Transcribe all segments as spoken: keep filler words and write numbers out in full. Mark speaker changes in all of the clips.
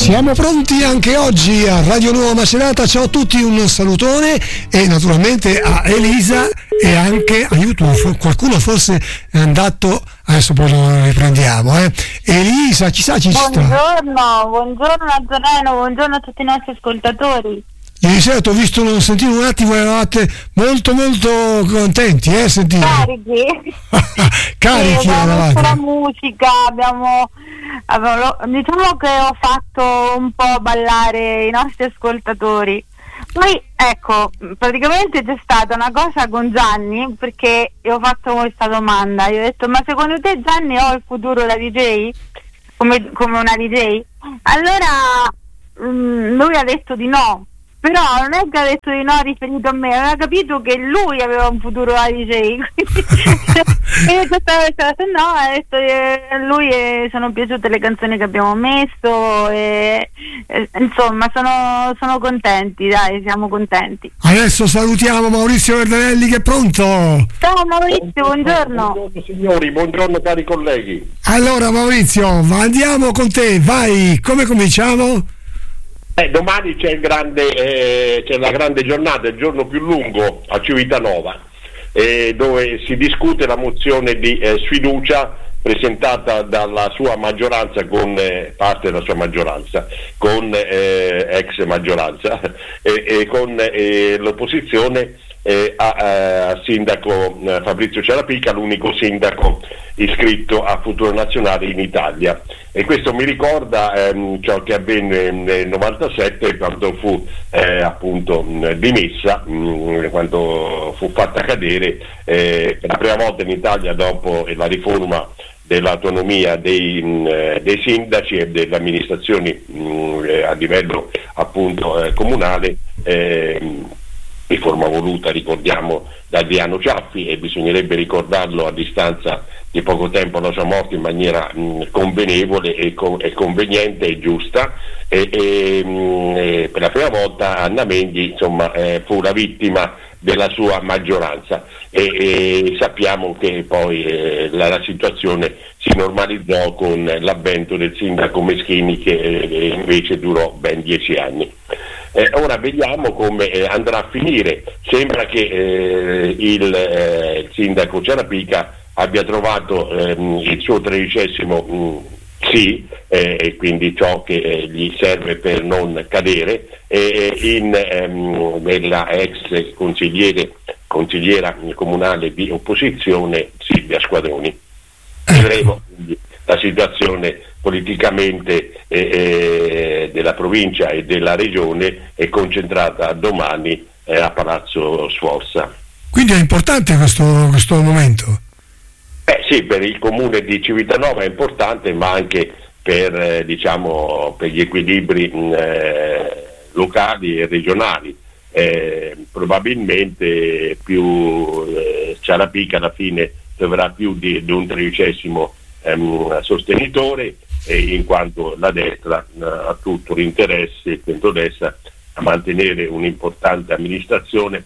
Speaker 1: Siamo pronti anche oggi a Radio Nuova Macerata. Ciao a tutti, un salutone e naturalmente a Elisa e anche a YouTube. Qualcuno forse è andato, adesso poi lo riprendiamo. Eh. Elisa, chissà ci sta.
Speaker 2: Buongiorno, buongiorno a Nazareno, buongiorno a tutti i nostri ascoltatori.
Speaker 1: Ieri sera ti ho visto, non sentivo un attimo, eravate molto molto contenti, eh? Sentivo.
Speaker 2: Carichi.
Speaker 1: Carichi
Speaker 2: sì, abbiamo
Speaker 1: eravate.
Speaker 2: messo la musica, abbiamo, abbiamo, diciamo che ho fatto un po' ballare i nostri ascoltatori. Poi ecco, praticamente c'è stata una cosa con Gianni, perché io ho fatto questa domanda, io ho detto: ma secondo te Gianni ho il futuro da D J? Come, come una D J? Allora mh, lui ha detto di no. Però non è che ha detto di no riferito a me, aveva capito che lui aveva un futuro da D J. E questa volta no, ha detto che a lui eh, sono piaciute le canzoni che abbiamo messo e, e, insomma sono, sono contenti, dai, siamo contenti.
Speaker 1: Adesso salutiamo Maurizio Verdanelli che è pronto.
Speaker 2: Ciao Maurizio, buongiorno.
Speaker 3: Buongiorno signori, buongiorno cari colleghi.
Speaker 1: Allora Maurizio, andiamo con te, vai, come cominciamo?
Speaker 3: Eh, domani c'è, il grande, eh, c'è la grande giornata, il giorno più lungo a Civitanova, eh, dove si discute la mozione di eh, sfiducia presentata dalla sua maggioranza, con eh, parte della sua maggioranza, con eh, ex maggioranza, e eh, con eh, l'opposizione eh, a, a sindaco eh, Fabrizio Ciarapica, l'unico sindaco iscritto a Futuro Nazionale in Italia. E questo mi ricorda ehm, ciò che avvenne nel novantasette, quando fu eh, appunto mh, dimessa, mh, quando fu fatta cadere eh, per la prima volta in Italia dopo la riforma dell'autonomia dei, mh, dei sindaci e delle amministrazioni mh, a livello appunto eh, comunale, eh, riforma voluta, ricordiamo, da Adriano Ciaffi, e bisognerebbe ricordarlo a distanza di poco tempo alla sua morte in maniera mh, convenevole e, con, e conveniente e giusta, e, e, mh, e per la prima volta Anna Menghi insomma eh, fu la vittima della sua maggioranza, e, e sappiamo che poi eh, la, la situazione si normalizzò con l'avvento del sindaco Meschini, che eh, invece durò ben dieci anni. Eh, ora vediamo come eh, andrà a finire. Sembra che eh, il, eh, il sindaco Ciarapica abbia trovato ehm, il suo tredicesimo mh, sì, eh, e quindi ciò che eh, gli serve per non cadere, eh, in, ehm, nella ex consigliere, consigliera comunale di opposizione Silvia Squadroni. Vedremo quindi la situazione politicamente eh, eh, della provincia e della regione è concentrata domani eh, a Palazzo Sforza.
Speaker 1: Quindi è importante questo, questo momento?
Speaker 3: Eh sì, per il comune di Civitanova è importante, ma anche per, eh, diciamo, per gli equilibri mh, eh, locali e regionali. Eh, probabilmente più eh, Ciarapica alla fine troverà più di, di un tredicesimo ehm, sostenitore, eh, in quanto la destra eh, ha tutto l'interesse, il centrodestra, a mantenere un'importante amministrazione.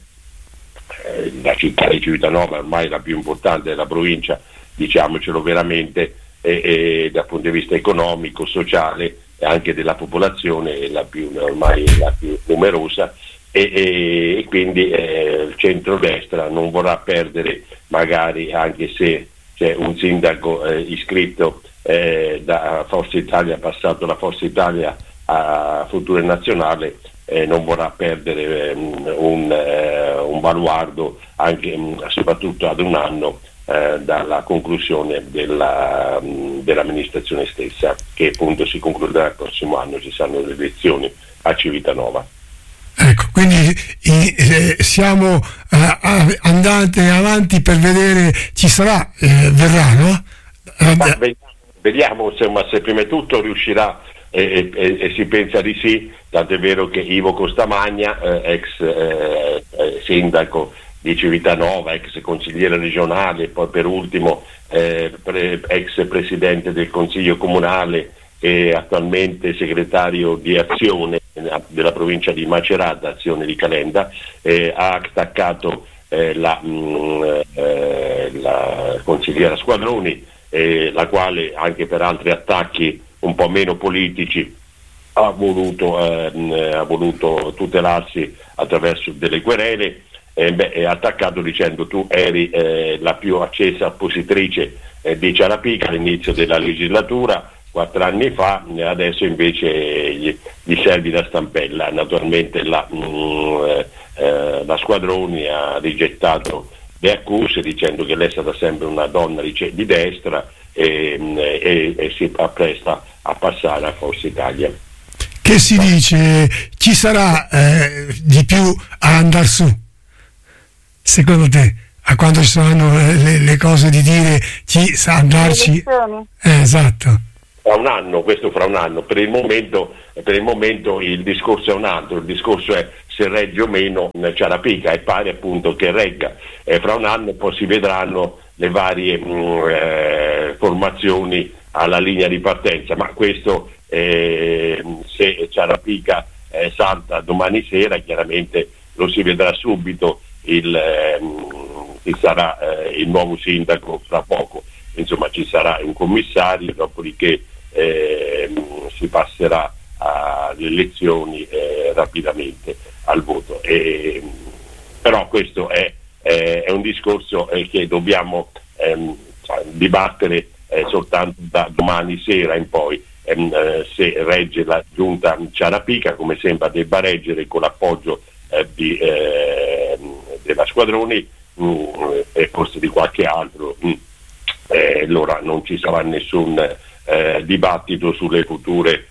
Speaker 3: Eh, la città di Civitanova ormai è la più importante della provincia, diciamocelo veramente, e, e dal punto di vista economico, sociale e anche della popolazione è la più, ormai è la più numerosa, e, e, e quindi eh, il centrodestra non vorrà perdere, magari anche se c'è un sindaco eh, iscritto eh, da Forza Italia, passato da Forza Italia a Futuro Nazionale, eh, non vorrà perdere eh, un, eh, un baluardo anche mh, soprattutto ad un anno eh, dalla conclusione della, mh, dell'amministrazione stessa, che appunto si concluderà il prossimo anno. Ci saranno le elezioni a Civitanova.
Speaker 1: Ecco, quindi eh, siamo eh, andati avanti per vedere, ci sarà, eh, verrà, no?
Speaker 3: Ma vediamo insomma se prima di tutto riuscirà, e, e, e si pensa di sì, tant'è vero che Ivo Costamagna, eh, ex eh, eh, sindaco di Civitanova, ex consigliere regionale, poi per ultimo eh, pre, ex presidente del Consiglio Comunale e attualmente segretario di Azione della provincia di Macerata, Azione di Calenda, eh, ha attaccato eh, la, mh, eh, la consigliera Squadroni, eh, la quale anche per altri attacchi un po' meno politici ha voluto, eh, ha voluto tutelarsi attraverso delle querele, eh, beh, è attaccato dicendo tu eri eh, la più accesa oppositrice eh, di Ciarapica all'inizio della legislatura, quattro anni fa, adesso invece gli, gli servi da stampella. Naturalmente la, mh, eh, la Squadroni ha rigettato le accuse dicendo che lei è stata sempre una donna di, di destra e, e, e si appresta a passare a Forza Italia.
Speaker 1: Che si dice? Chi sarà eh, di più a andare su? Secondo te? A quando ci saranno le, le cose di dire chi sa andarci? Eh, esatto.
Speaker 3: Fra un anno, questo fra un anno, per il momento, per il momento il discorso è un altro, il discorso è se regge o meno Ciarapica, è pare appunto che regga, e fra un anno poi si vedranno le varie mh, eh, formazioni alla linea di partenza, ma questo eh, se Ciarapica eh, salta domani sera chiaramente lo si vedrà subito, il, eh, ci sarà eh, il nuovo sindaco fra poco, insomma ci sarà un commissario, dopodiché eh, si passerà alle elezioni eh, rapidamente al voto, e, però questo è, è, è un discorso eh, che dobbiamo ehm, dibattere eh, soltanto da domani sera in poi, ehm, eh, se regge la giunta Ciarapica, come sembra debba reggere con l'appoggio eh, di, eh, della Squadroni mh, e forse di qualche altro, mh, eh, allora non ci sarà nessun eh, dibattito sulle future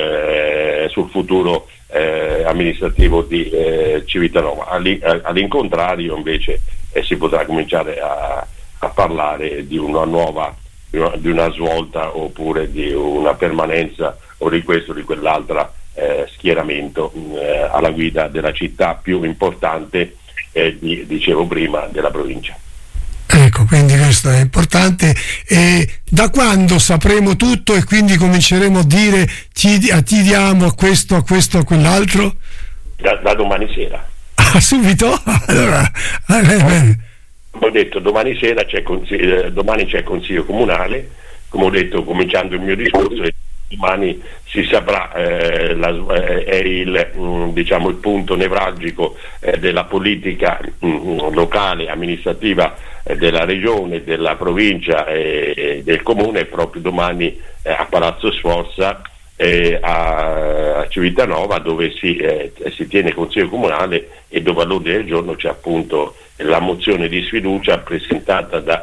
Speaker 3: eh, sul futuro eh, amministrativo di eh, Civitanova. All'in- all'incontrario invece eh, si potrà cominciare a, a parlare di una nuova di una, di una svolta oppure di una permanenza o di questo o di quell'altra eh, schieramento eh, alla guida della città più importante eh, di, dicevo prima, della provincia.
Speaker 1: Ecco, quindi questo è importante. E da quando sapremo tutto e quindi cominceremo a dire ti, a ti diamo a questo, a questo, a quell'altro?
Speaker 3: Da, da domani sera.
Speaker 1: Ah, subito? Allora, eh, bene.
Speaker 3: Come ho detto, domani sera c'è consiglio, eh, domani c'è consiglio comunale, come ho detto cominciando il mio discorso, e domani si saprà, eh, la, eh, è il, mh, diciamo, il punto nevralgico eh, della politica mh, locale, amministrativa eh, della regione, della provincia e eh, del comune, proprio domani eh, a Palazzo Sforza eh, a, a Civitanova, dove si, eh, si tiene consiglio comunale e dove all'ordine del giorno c'è appunto la mozione di sfiducia presentata da,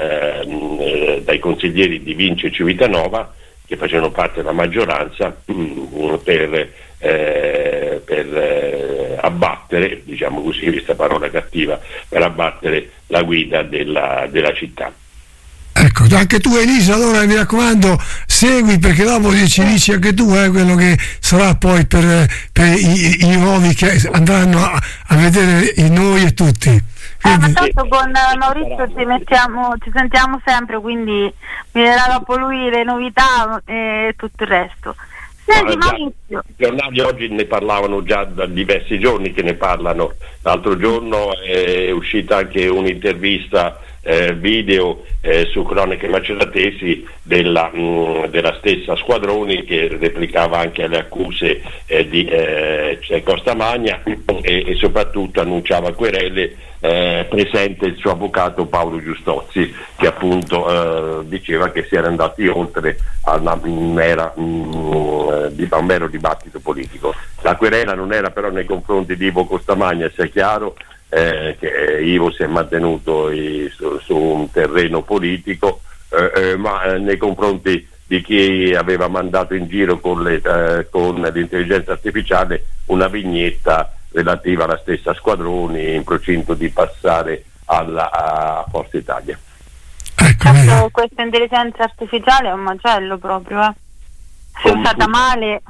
Speaker 3: eh, dai consiglieri di Vince Civitanova, che facevano parte della maggioranza, mh, per, eh, per eh, abbattere, diciamo così, questa parola cattiva, per abbattere la guida della, della città.
Speaker 1: Ecco, anche tu Elisa, allora mi raccomando, segui, perché dopo ci dici anche tu eh, quello che sarà poi per, per i, i nuovi che andranno a, a vedere i noi e tutti.
Speaker 2: Quindi... Eh, ma tanto con Maurizio ci, mettiamo, ci sentiamo sempre, quindi mi darà dopo lui le novità e tutto il resto. Senti,
Speaker 3: no,
Speaker 2: Maurizio.
Speaker 3: I giornali oggi ne parlavano già da diversi giorni, che ne parlano. L'altro giorno è uscita anche un'intervista eh, video eh, su Cronache Maceratesi della, mh, della stessa Squadroni, che replicava anche alle accuse eh, di eh, Costamagna e, e soprattutto annunciava querele, eh, presente il suo avvocato Paolo Giustozzi, che appunto eh, diceva che si era andati oltre a una mera, mh, di, a un mero dibattito politico. La querela non era però nei confronti di Ivo Costamagna, sia chiaro, Eh, che Ivo si è mantenuto i, su, su un terreno politico, eh, eh, ma eh, nei confronti di chi aveva mandato in giro con, le, eh, con l'intelligenza artificiale una vignetta relativa alla stessa Squadroni in procinto di passare alla a Forza Italia.
Speaker 2: Ecco, questa intelligenza artificiale è un macello proprio, eh. Se Come usata male.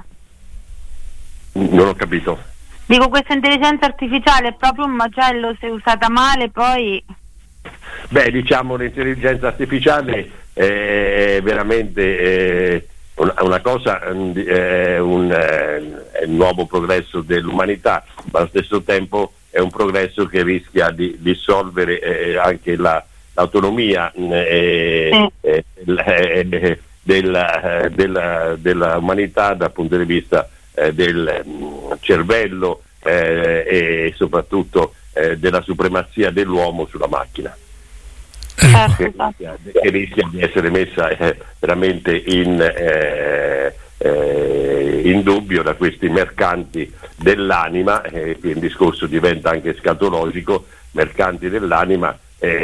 Speaker 3: Non ho capito.
Speaker 2: Dico, questa intelligenza artificiale è proprio un macello, se usata male poi...
Speaker 3: Beh, diciamo, l'intelligenza artificiale è veramente eh, una, una cosa, è un, è un nuovo progresso dell'umanità, ma allo stesso tempo è un progresso che rischia di dissolvere eh, anche la, l'autonomia eh, sì. eh, eh, della, della, della umanità dal punto di vista eh, del mh, cervello eh, e soprattutto eh, della supremazia dell'uomo sulla macchina,
Speaker 2: Eh,
Speaker 3: che, rischia, che rischia di essere messa eh, veramente in, eh, eh, in dubbio da questi mercanti dell'anima, eh, qui il discorso diventa anche scatologico, mercanti dell'anima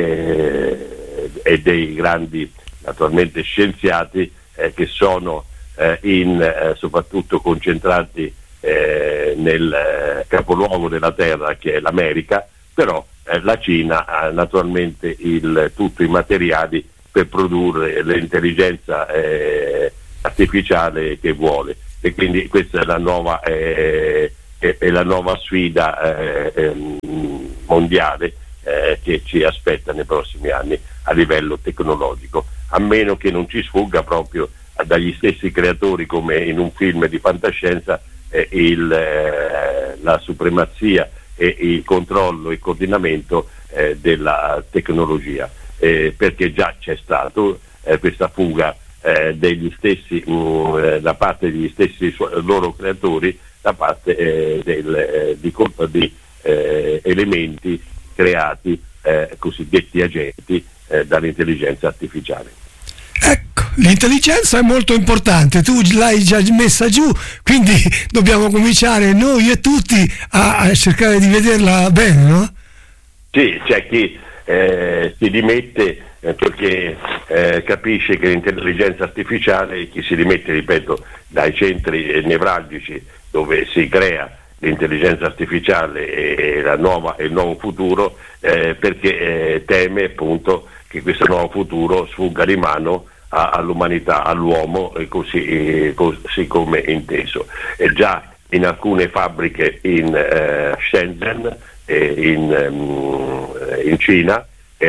Speaker 3: eh, e dei grandi naturalmente scienziati eh, che sono eh, in, eh, soprattutto concentrati eh, nel eh, capoluogo della terra, che è l'America, però eh, la Cina ha naturalmente il, tutto i materiali per produrre l'intelligenza eh, artificiale che vuole, e quindi questa è la nuova, eh, è, è la nuova sfida eh, eh, mondiale eh, che ci aspetta nei prossimi anni a livello tecnologico, a meno che non ci sfugga proprio dagli stessi creatori, come in un film di fantascienza, eh, il, eh, la supremazia e il controllo e il coordinamento eh, della tecnologia, eh, perché già c'è stato eh, questa fuga eh, degli stessi mh, eh, da parte degli stessi su- loro creatori, da parte eh, del, eh, di, di eh, elementi creati, eh, cosiddetti agenti eh, dall'intelligenza artificiale.
Speaker 1: Ecco, l'intelligenza è molto importante, tu l'hai già messa giù, quindi dobbiamo cominciare noi e tutti a, a cercare di vederla bene, no?
Speaker 3: Sì, c'è chi eh, si dimette eh, perché eh, capisce che l'intelligenza artificiale, chi si dimette, ripeto, dai centri nevralgici dove si crea l'intelligenza artificiale e, la nuova, e il nuovo futuro, eh, perché eh, teme appunto che questo nuovo futuro sfugga di mano a, all'umanità, all'uomo, eh, così, eh, così come inteso. E già in alcune fabbriche in eh, Shenzhen, eh, in, um, in Cina,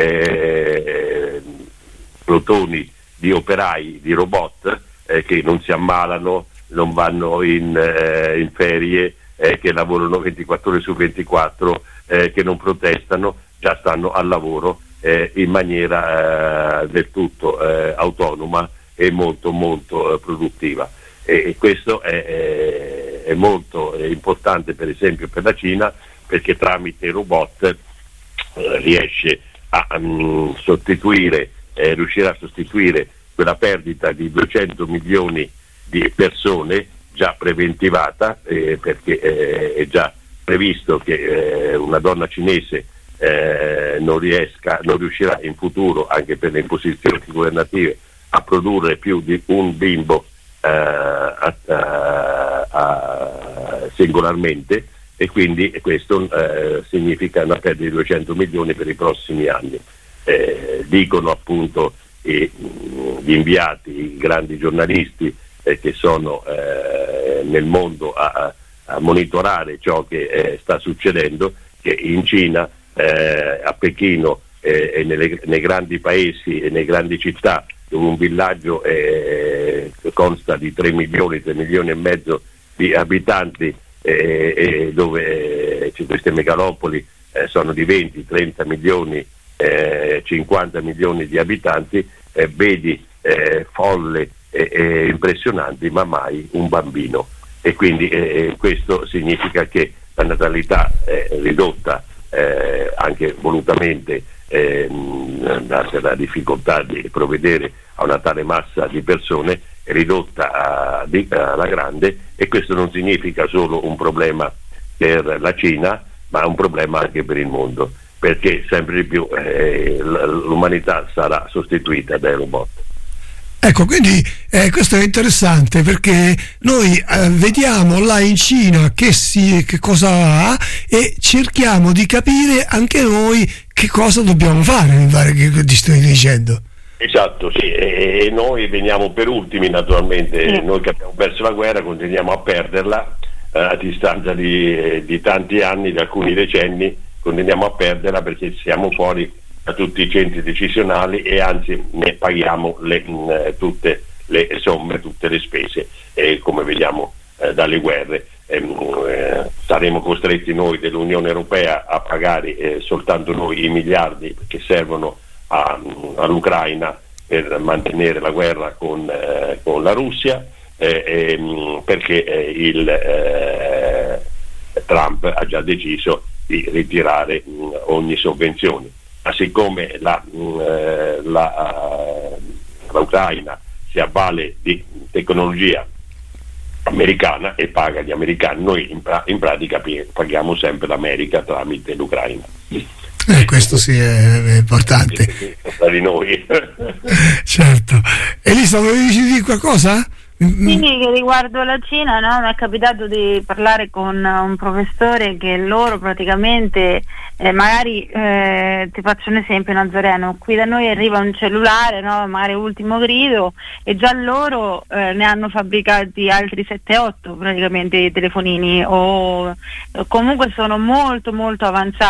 Speaker 3: eh, plotoni di operai, di robot eh, che non si ammalano, non vanno in, eh, in ferie, eh, che lavorano ventiquattro ore su ventiquattro, eh, che non protestano, già stanno al lavoro eh, in maniera eh, del tutto eh, autonoma e molto molto eh, produttiva. E, e questo è, è, è molto importante, per esempio per la Cina, perché tramite i robot eh, riesce a um, sostituire, eh, riuscirà a sostituire quella perdita di duecento milioni di persone già preventivata, eh, perché eh, è già previsto che eh, una donna cinese eh, non riesca, non riuscirà in futuro, anche per le imposizioni governative, a produrre più di un bimbo eh, a, a, a, singolarmente, e quindi questo eh, significa una perdita di duecento milioni per i prossimi anni. Eh, dicono appunto eh, gli inviati, i grandi giornalisti eh, che sono eh, nel mondo a, a monitorare ciò che eh, sta succedendo, che in Cina, eh, a Pechino eh, e nelle, nei grandi paesi e nelle grandi città, dove un villaggio eh, consta di tre milioni, tre milioni e mezzo di abitanti, eh, e dove eh, queste megalopoli eh, sono di venti, trenta milioni, eh, cinquanta milioni di abitanti, eh, vedi eh, folle e eh, impressionanti, ma mai un bambino. E quindi eh, questo significa che la natalità è ridotta eh, anche volutamente, eh, data la difficoltà di provvedere a una tale massa di persone, è ridotta a, di, alla grande, e questo non significa solo un problema per la Cina, ma un problema anche per il mondo, perché sempre di più eh, l'umanità sarà sostituita dai robot.
Speaker 1: Ecco, quindi eh, questo è interessante, perché noi eh, vediamo là in Cina che, si, che cosa ha, e cerchiamo di capire anche noi che cosa dobbiamo fare, mi pare che ti stai dicendo.
Speaker 3: Esatto, sì, e, e noi veniamo per ultimi naturalmente, sì. Noi che abbiamo perso la guerra continuiamo a perderla eh, a distanza di, di tanti anni, di alcuni decenni, continuiamo a perderla perché siamo fuori da tutti i centri decisionali, e anzi ne paghiamo le, mh, tutte le somme, tutte le spese, e come vediamo eh, dalle guerre eh, mh, eh, saremo costretti noi dell'Unione Europea a pagare eh, soltanto noi i miliardi che servono a, all'Ucraina per mantenere la guerra con, eh, con la Russia, eh, ehm, perché eh, il eh, Trump ha già deciso di ritirare mh, ogni sovvenzione, ma siccome la, mh, eh, la, uh, l'Ucraina si avvale di tecnologia americana e paga gli americani, noi in, pra- in pratica paghiamo sempre l'America tramite l'Ucraina.
Speaker 1: Eh, questo sì è, è importante
Speaker 3: tra di noi.
Speaker 1: Certo. Elisa, volevi dire qualcosa?
Speaker 2: Sì, riguardo la Cina, no? Mi è capitato di parlare con un professore che loro praticamente, eh, magari eh, ti faccio un esempio, Nazareno, qui da noi arriva un cellulare, no? Magari ultimo grido, e già loro eh, ne hanno fabbricati altri sette otto praticamente telefonini, o comunque sono molto molto avanzati.